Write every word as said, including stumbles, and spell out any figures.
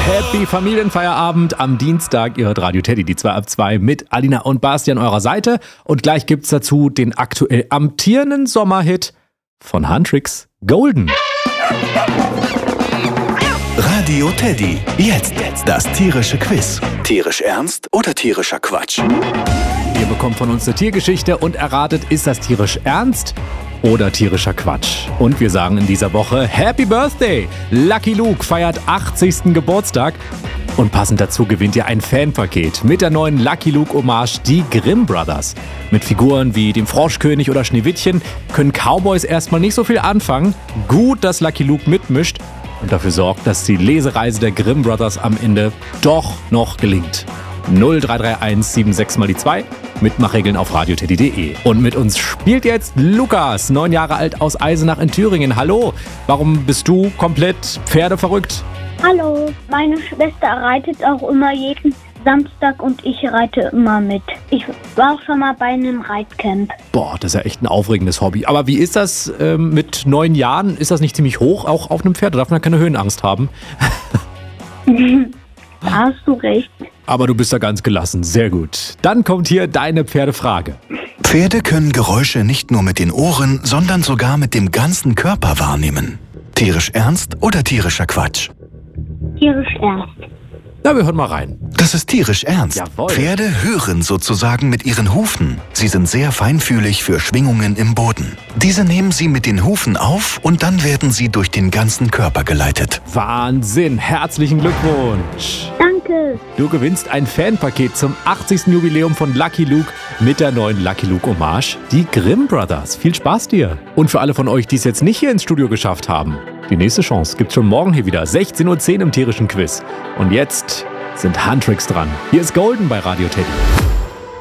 Happy Familienfeierabend am Dienstag. Ihr hört Radio Teddy, die zwei ab zwei mit Alina und Basti an eurer Seite. Und gleich gibt's dazu den aktuell amtierenden Sommerhit von Huntrix, Golden. Radio Teddy, jetzt das tierische Quiz. Tierisch ernst oder tierischer Quatsch? Ihr bekommt von uns eine Tiergeschichte und erratet, ist das tierisch ernst oder tierischer Quatsch? Und wir sagen in dieser Woche Happy Birthday! Lucky Luke feiert achtzigsten Geburtstag. Und passend dazu gewinnt ihr ein Fanpaket mit der neuen Lucky Luke Hommage, die Grimm Brothers. Mit Figuren wie dem Froschkönig oder Schneewittchen können Cowboys erstmal nicht so viel anfangen. Gut, dass Lucky Luke mitmischt und dafür sorgt, dass die Lesereise der Grimm Brothers am Ende doch noch gelingt. null drei drei eins sieben sechs mal die zwei. Mitmachregeln auf radioteddy punkt de. Und mit uns spielt jetzt Lukas, neun Jahre alt aus Eisenach in Thüringen. Hallo, warum bist du komplett pferdeverrückt? Hallo, meine Schwester reitet auch immer jeden Samstag und ich reite immer mit. Ich war auch schon mal bei einem Reitcamp. Boah, das ist ja echt ein aufregendes Hobby. Aber wie ist das ähm, mit neun Jahren? Ist das nicht ziemlich hoch, auch auf einem Pferd? Da darf man keine Höhenangst haben. Da hast du recht. Aber du bist da ganz gelassen. Sehr gut. Dann kommt hier deine Pferdefrage. Pferde können Geräusche nicht nur mit den Ohren, sondern sogar mit dem ganzen Körper wahrnehmen. Tierisch ernst oder tierischer Quatsch? Tierisch ernst. Na, wir hören mal rein. Das ist tierisch ernst. Jawohl. Pferde hören sozusagen mit ihren Hufen. Sie sind sehr feinfühlig für Schwingungen im Boden. Diese nehmen sie mit den Hufen auf und dann werden sie durch den ganzen Körper geleitet. Wahnsinn. Herzlichen Glückwunsch. Danke. Du gewinnst ein Fanpaket zum achtzigsten Jubiläum von Lucky Luke mit der neuen Lucky Luke Hommage, die Grimm Brothers. Viel Spaß dir. Und für alle von euch, die es jetzt nicht hier ins Studio geschafft haben, die nächste Chance gibt's schon morgen hier wieder, sechzehn Uhr zehn im tierischen Quiz. Und jetzt sind Huntrix dran. Hier ist Golden bei Radio Teddy.